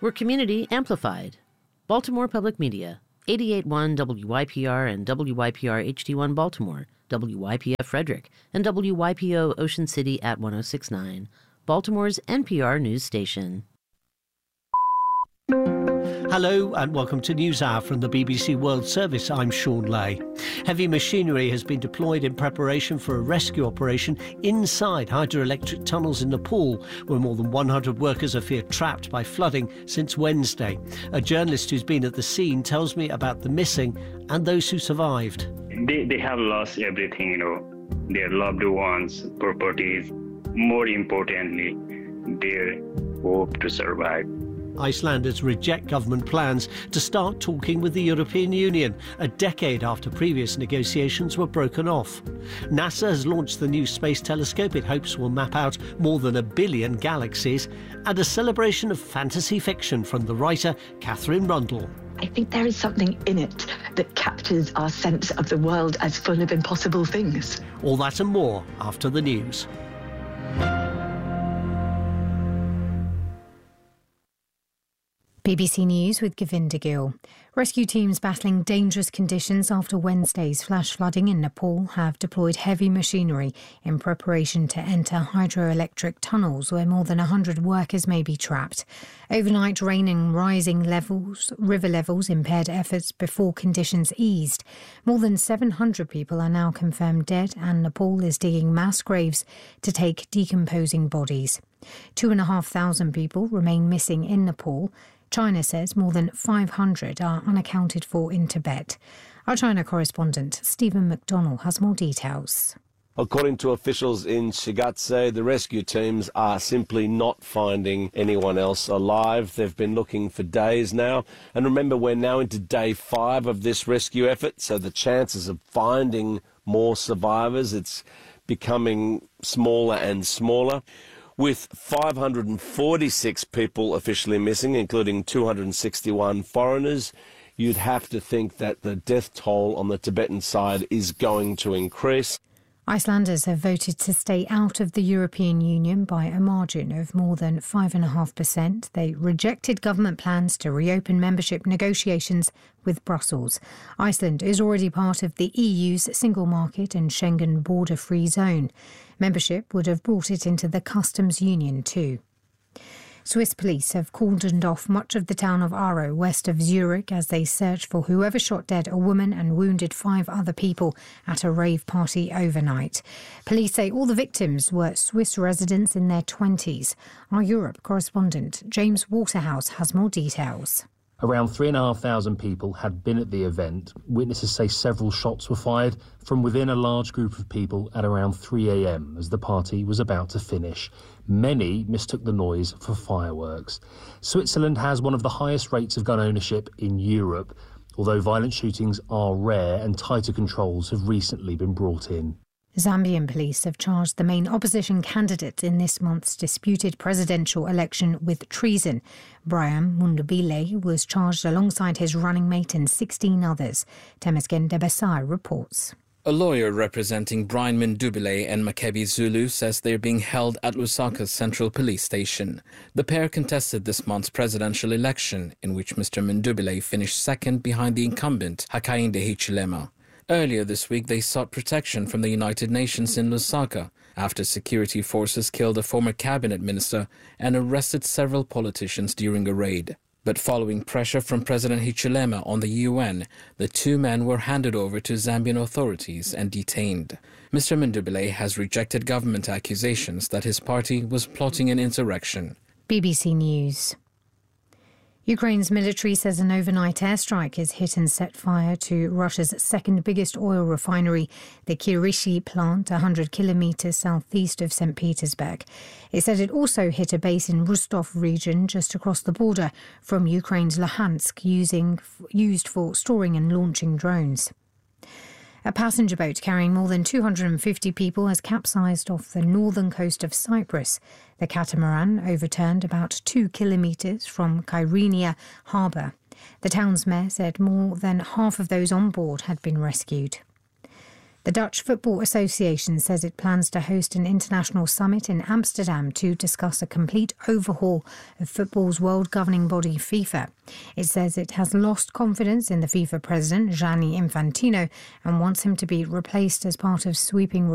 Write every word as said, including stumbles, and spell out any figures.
We're community amplified. Baltimore Public Media, eighty-eight point one W Y P R and W Y P R H D one Baltimore, W Y P F Frederick, and W Y P O Ocean City at one oh six point nine, Baltimore's N P R news station. Hello and welcome to NewsHour from the B B C World Service. I'm Sean Lay. Heavy machinery has been deployed in preparation for a rescue operation inside hydroelectric tunnels in Nepal, where more than one hundred workers are feared trapped by flooding since Wednesday. A journalist who's been at the scene tells me about the missing and those who survived. They, they have lost everything, you know, their loved ones, properties, more importantly, their hope to survive. Icelanders reject government plans to start talking with the European Union, a decade after previous negotiations were broken off. NASA has launched the new space telescope it hopes will map out more than a billion galaxies, and a celebration of fantasy fiction from the writer Catherine Rundle. I think there is something in it that captures our sense of the world as full of impossible things. All that and more after the news. B B C News with Govinda Gill. Rescue teams battling dangerous conditions after Wednesday's flash flooding in Nepal have deployed heavy machinery in preparation to enter hydroelectric tunnels where more than one hundred workers may be trapped. Overnight rain and rising levels, river levels impaired efforts before conditions eased. More than seven hundred people are now confirmed dead, and Nepal is digging mass graves to take decomposing bodies. Two and a half thousand people remain missing in Nepal. China says more than five hundred are unaccounted for in Tibet. Our China correspondent Stephen McDonnell has more details. According to officials in Shigatse, the rescue teams are simply not finding anyone else alive. They've been looking for days now. And remember, we're now into day five of this rescue effort, so the chances of finding more survivors, it's becoming smaller and smaller. With five hundred forty-six people officially missing, including two hundred sixty-one foreigners, you'd have to think that the death toll on the Tibetan side is going to increase. Icelanders have voted to stay out of the European Union by a margin of more than five point five percent. They rejected government plans to reopen membership negotiations with Brussels. Iceland is already part of the E U's single market and Schengen border-free zone. Membership would have brought it into the customs union too. Swiss police have cordoned off much of the town of Aarau, west of Zurich, as they search for whoever shot dead a woman and wounded five other people at a rave party overnight. Police say all the victims were Swiss residents in their twenties. Our Europe correspondent James Waterhouse has more details. Around three and a half thousand people had been at the event. Witnesses say several shots were fired from within a large group of people at around three a.m. as the party was about to finish. Many mistook the noise for fireworks. Switzerland has one of the highest rates of gun ownership in Europe, although violent shootings are rare and tighter controls have recently been brought in. Zambian police have charged the main opposition candidate in this month's disputed presidential election with treason. Brian Mundubile was charged alongside his running mate and sixteen others. Temesgen Debesai reports. A lawyer representing Brian Mundubile and Makebi Zulu says they're being held at Lusaka's central police station. The pair contested this month's presidential election, in which Mister Mundubile finished second behind the incumbent Hakainde Hichilema. Earlier this week, they sought protection from the United Nations in Lusaka after security forces killed a former cabinet minister and arrested several politicians during a raid. But following pressure from President Hichilema on the U N, the two men were handed over to Zambian authorities and detained. Mister Mundubile has rejected government accusations that his party was plotting an insurrection. B B C News. Ukraine's military says an overnight airstrike has hit and set fire to Russia's second biggest oil refinery, the Kirishi plant, one hundred kilometres southeast of Saint Petersburg. It said it also hit a base in Rostov region just across the border from Ukraine's Luhansk, using, used for storing and launching drones. A passenger boat carrying more than two hundred fifty people has capsized off the northern coast of Cyprus. The catamaran overturned about two kilometres from Kyrenia harbour. The town's mayor said more than half of those on board had been rescued. The Dutch Football Association says it plans to host an international summit in Amsterdam to discuss a complete overhaul of football's world governing body FIFA. It says it has lost confidence in the FIFA president, Gianni Infantino, and wants him to be replaced as part of sweeping